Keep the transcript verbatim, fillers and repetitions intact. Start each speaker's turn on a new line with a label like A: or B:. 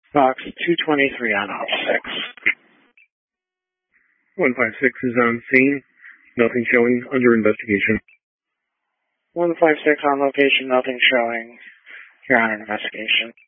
A: Box two twenty-three on op six.
B: one five six is on scene. Nothing showing. Under investigation.
A: one five six on location. Nothing showing. You're on investigation.